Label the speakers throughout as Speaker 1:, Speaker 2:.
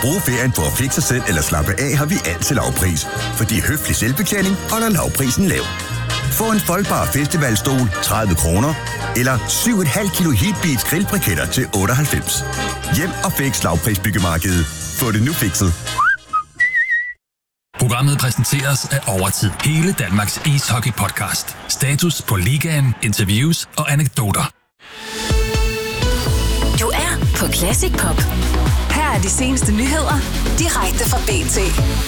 Speaker 1: bruge ferien på at fikse sig selv eller slappe af, har vi altid lavpris. Fordi høflig selvbetjening holder lavprisen lav. Få en foldbar festivalstol 30 kroner, eller 7,5 kilo Heatbeats grillbriketter til 98. Hjem og Fix lavprisbyggemarkedet. Få det nu fikset.
Speaker 2: Programmet præsenteres af Overtid. Hele Danmarks ishockey-podcast. Status på ligaen, interviews og anekdoter.
Speaker 3: Du er på Classic Pop. Her er de seneste nyheder, direkte fra BT.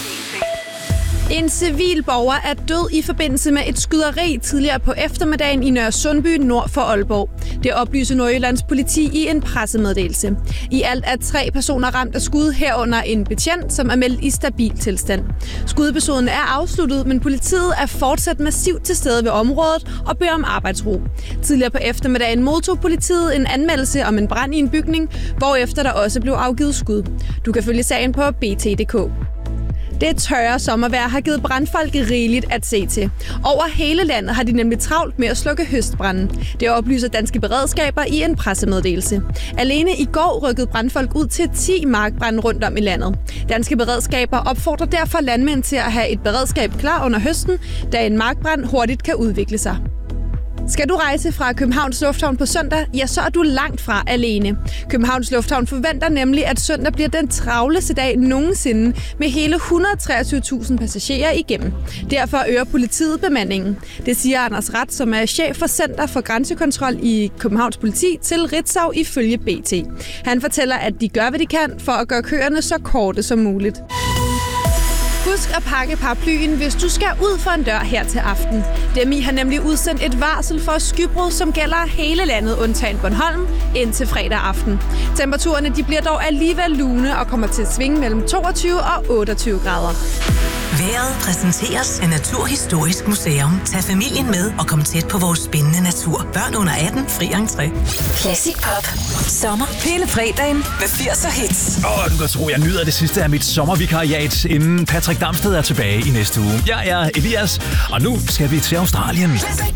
Speaker 4: En civil borger er død i forbindelse med et skyderi tidligere på eftermiddagen i Nørre Sundby nord for Aalborg. Det oplyser Nordjyllands politi i en pressemeddelelse. I alt er 3 personer ramt af skud, herunder en betjent, som er meldt i stabil tilstand. Skudepisoden er afsluttet, men politiet er fortsat massivt til stede ved området og beder om arbejdsro. Tidligere på eftermiddagen modtog politiet en anmeldelse om en brand i en bygning, hvorefter der også blev afgivet skud. Du kan følge sagen på bt.dk. Det tørre sommervejr har givet brandfolk rigeligt at se til. Over hele landet har de nemlig travlt med at slukke høstbranden. Det oplyser danske beredskaber i en pressemeddelelse. Alene i går rykkede brandfolk ud til 10 markbrande rundt om i landet. Danske beredskaber opfordrer derfor landmænd til at have et beredskab klar under høsten, da en markbrand hurtigt kan udvikle sig. Skal du rejse fra Københavns Lufthavn på søndag, ja, så er du langt fra alene. Københavns Lufthavn forventer nemlig, at søndag bliver den travleste dag nogensinde med hele 123.000 passagerer igennem. Derfor øger politiet bemandingen. Det siger Anders Rat, som er chef for Center for Grænsekontrol i Københavns Politi, til Ritzau ifølge BT. Han fortæller, at de gør, hvad de kan for at gøre køerne så korte som muligt. Husk at pakke paraplyen, hvis du skal ud for en dør her til aften. DMI har nemlig udsendt et varsel for skybrud, som gælder hele landet undtagen Bornholm indtil fredag aften. Temperaturerne de bliver dog alligevel lune og kommer til at svinge mellem 22 og 28 grader.
Speaker 3: Vejret præsenteres af Naturhistorisk Museum. Tag familien med og kom tæt på vores spændende natur. Børn under 18 fri entré. Classic Pop. Sommer hele fredagen med 80'er hits.
Speaker 5: Du kan tro, jeg nyder det sidste af mit sommervikariat, inden Patrick Damsted er tilbage i næste uge. Jeg er Elias, og nu skal vi til Australien.
Speaker 3: Classic